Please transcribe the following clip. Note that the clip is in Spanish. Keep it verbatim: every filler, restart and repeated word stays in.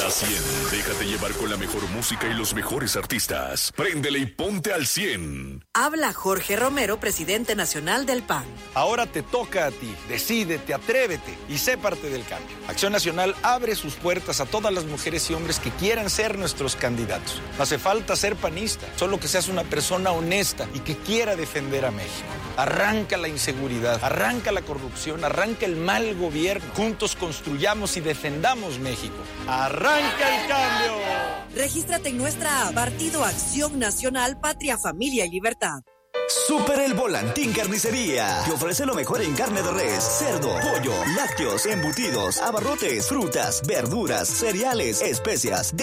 la cien. Déjate llevar con la mejor música y los mejores artistas. Préndele y ponte al cien. Habla Jorge Romero, presidente nacional del P A N. Ahora te toca a ti. Decídete, atrévete y sé parte del cambio. Acción Nacional abre sus puertas a todas las mujeres y hombres que quieran ser nuestros candidatos. No hace falta ser panista, solo que seas una persona honesta y que quiera defender a México. Arranca la inseguridad, arranca la corrupción, arranca el mal gobierno. Juntos construyamos y defendamos México. ¡Arranca el cambio! Regístrate en nuestra app Partido Acción Nacional, Patria, Familia y Libertad. Super El Volantín Carnicería te ofrece lo mejor en carne de res, cerdo, pollo, lácteos, embutidos, abarrotes, frutas, verduras, cereales, especias.